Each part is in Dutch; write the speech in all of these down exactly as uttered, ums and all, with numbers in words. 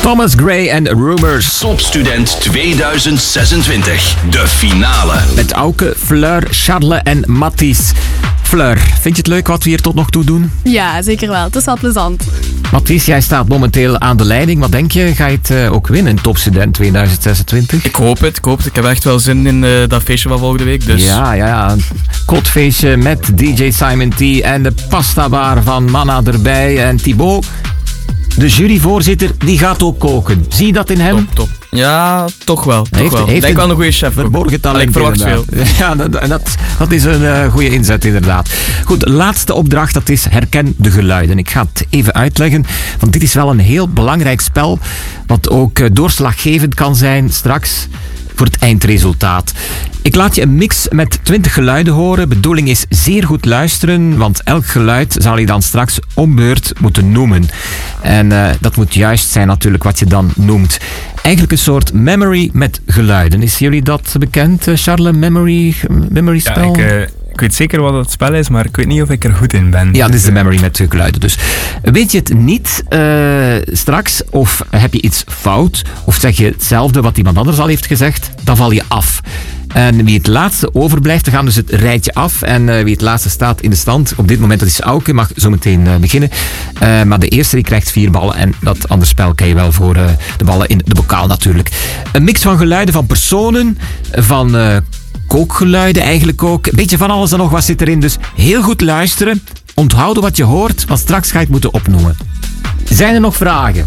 Thomas Gray en Rumors. Topstudent tweeduizend zesentwintig. De finale. Met Auke, Fleur, Charles en Mathies. Fleur, vind je het leuk wat we hier tot nog toe doen? Ja, zeker wel. Het is wel plezant. Mathies, jij staat momenteel aan de leiding. Wat denk je? Ga je het uh, ook winnen, Topstudent tweeduizend zesentwintig? Ik hoop het, ik hoop het. Ik heb echt wel zin in uh, dat feestje van volgende week. Dus. Ja, ja, ja. Een kotfeestje met D J Simon T en de pastabar van Manna erbij. En Thibaut, de juryvoorzitter, die gaat ook koken. Zie je dat in hem? Top, top. Ja, toch wel. Toch Heeft, wel. heeft Lijkt wel een goede chef. Verborgen talent. Ik verwacht inderdaad. veel. Ja, dat, dat, dat is een uh, goede inzet inderdaad. Goed, de laatste opdracht, dat is herken de geluiden. Ik ga het even uitleggen, want dit is wel een heel belangrijk spel, wat ook uh, doorslaggevend kan zijn straks voor het eindresultaat. Ik laat je een mix met twintig geluiden horen. Bedoeling is zeer goed luisteren, want elk geluid zal je dan straks om beurt moeten noemen. En uh, dat moet juist zijn natuurlijk wat je dan noemt. Eigenlijk een soort memory met geluiden. Is jullie dat bekend, Charles? Memory, memory spel? Ja, ik, uh, ik weet zeker wat het spel is, maar ik weet niet of ik er goed in ben. Ja, dit is de memory met geluiden. Dus weet je het niet uh, straks, of heb je iets fout, of zeg je hetzelfde wat iemand anders al heeft gezegd, dan val je af. En wie het laatste overblijft, dan gaan dus het rijtje af. En uh, wie het laatste staat in de stand, op dit moment, dat is Auke, mag zo meteen uh, beginnen. Uh, maar de eerste die krijgt vier ballen. En dat andere spel kan je wel voor uh, de ballen in de bokaal natuurlijk. Een mix van geluiden van personen, van uh, kookgeluiden eigenlijk ook. Een beetje van alles en nog wat zit erin. Dus heel goed luisteren. Onthouden wat je hoort, want straks ga je het moeten opnoemen. Zijn er nog vragen?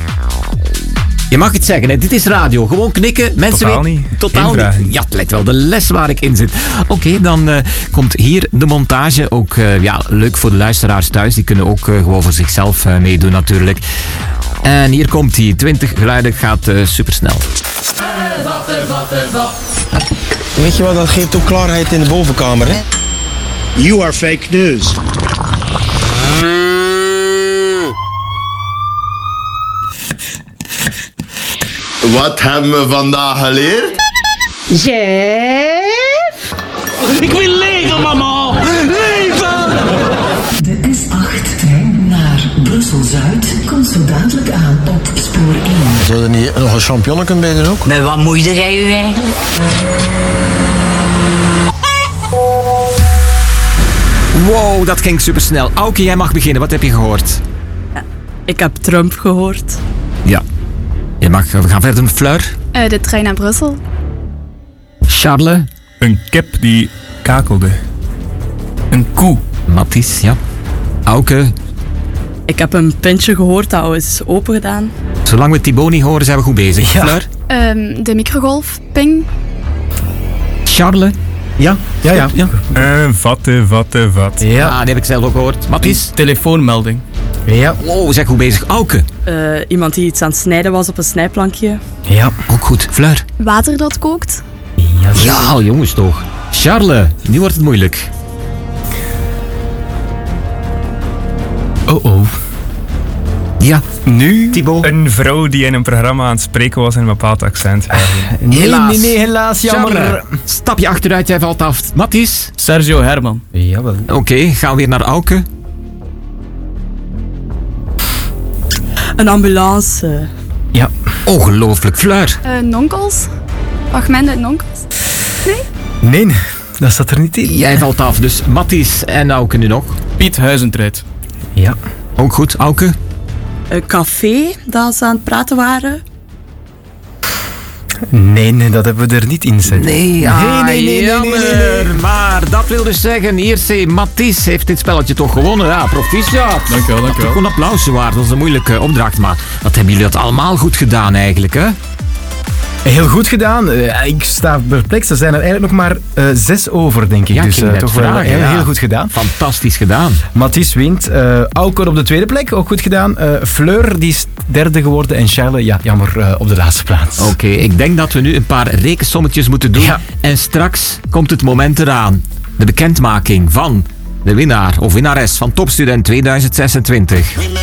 Je mag het zeggen, hè. Dit is radio. Gewoon knikken. Mensen Totaal weten, niet. Totaal Geen niet. Ja, het lijkt wel de les waar ik in zit. Oké, okay, dan uh, komt hier de montage. Ook uh, ja, leuk voor de luisteraars thuis. Die kunnen ook uh, gewoon voor zichzelf uh, meedoen natuurlijk. En hier komt die twintig geluiden. Gaat uh, supersnel. Weet je wat, dat geeft ook klaarheid in de bovenkamer, hè? You are fake news. Wat hebben we vandaag geleerd? Chef? Ik wil leven, mama! Leven! De S acht-trein naar Brussel-Zuid komt zo dadelijk aan op spoor één. Zou er niet nog een champignonnetje bij doen ook? Met wat moeite jij u eigenlijk? Wow, dat ging supersnel. Auke, jij mag beginnen. Wat heb je gehoord? Ja, ik heb Trump gehoord. Ja. Je mag, we gaan verder met Fleur. Uh, de trein naar Brussel. Charles. Een kip die kakelde. Een koe. Mathies, ja. Auke. Ik heb een pintje gehoord dat is open gedaan. Zolang we Thibaut niet horen, zijn we goed bezig. Ja. Fleur? Um, de microgolf, ping. Charles? Ja, ja, ja. ja. Uh, vatten, vatten, vat. Ja, ah, die heb ik zelf ook gehoord. Mathies? Telefoonmelding. Ja. Oh, zeg goed bezig. Auke? Uh, iemand die iets aan het snijden was op een snijplankje. Ja, ook goed. Fleur? Water dat kookt. Ja, ja jongens toch. Charles, nu wordt het moeilijk. Oh oh. Ja. Nu Thibaut? Een vrouw die in een programma aan het spreken was in een bepaald accent. Nee, helaas. nee, nee, helaas, jammer. Charles, stap je achteruit, jij valt af. Mathies? Sergio Herman. Jawel. Oké, okay, gaan we weer naar Auke. Een ambulance. Ja. Ongelooflijk. Fleur? Uh, nonkels. Fragmenten uit nonkels. Nee? Nee, dat zat er niet in. Jij valt af, dus Mathies en Auke nu nog. Piet Huizentruid. Ja. Ook goed. Auke? Een café dat ze aan het praten waren. Nee, nee, dat hebben we er niet in zitten. Nee, ah, nee, nee, nee, jammer. nee, nee, nee. Maar dat wil dus zeggen, hier C. Mathies heeft dit spelletje toch gewonnen. Ja, proficiat. Dankjewel, dankjewel. Toch een applausje waard. Dat is een moeilijke opdracht, maar wat hebben jullie dat allemaal goed gedaan eigenlijk, hè? Heel goed gedaan. Uh, ik sta perplex. Er zijn er eigenlijk nog maar uh, zes over, denk ik. Ja, dus uh, toch vragen, wel heel, ja. heel goed gedaan. Fantastisch gedaan. Mathies wint. Uh, Auke op de tweede plek, ook goed gedaan. Uh, Fleur die is derde geworden. En Charles, ja, jammer, uh, op de laatste plaats. Oké, okay, ik denk dat we nu een paar rekensommetjes moeten doen. Ja. En straks komt het moment eraan. De bekendmaking van de winnaar of winnares van Topstudent tweeduizend zesentwintig.